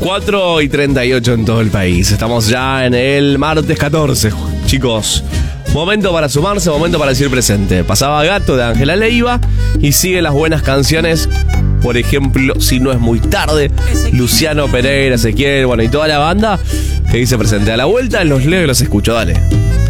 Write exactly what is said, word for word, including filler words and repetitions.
cuatro y treinta y ocho en todo el país. Estamos ya en el martes catorce, chicos. Momento para sumarse, momento para decir presente. Pasaba Gato de Ángela Leiva y sigue las buenas canciones. Por ejemplo, Si no es muy tarde, Luciano Pereira, Ezequiel, bueno, y toda la banda que dice presente. A la vuelta los leo y los escucho, dale.